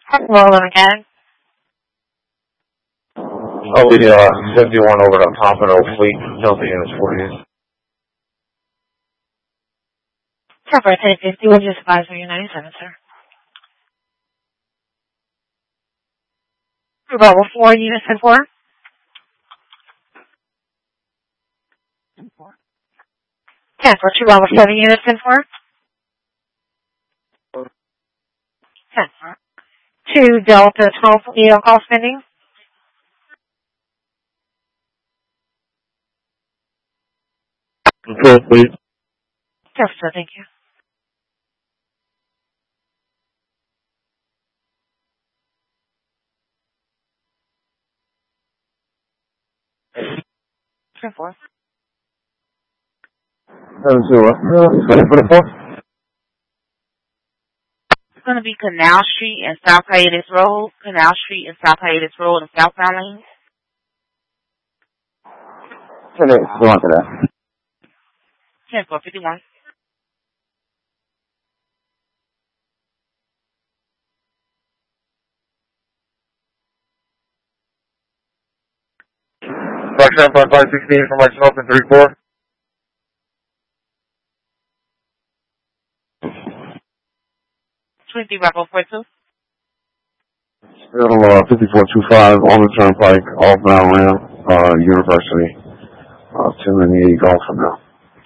Rolling again. Oh, the 71 over the top of the fleet. Delta units 40. Temporary 1050, we'll just advise you 97, sir. Level 4, unit 10-4. 10-4, 2 level 7, unit 10-4. 10-4. 2 Delta 12, EO call spending. Control, please. Yes, sir, thank you. Ten four. 7-0. Ready for the 4? It's going to be Canal Street and South Hiatus Road. Canal Street and South Hiatus Road and southbound lanes. 10-8. Go on to that. 10-4-51. Roxanne 5516 for myself and 3-4. Bravo 42. Seattle 5425 on the turnpike, all bound ramp, University. 10 and 80 golf from now.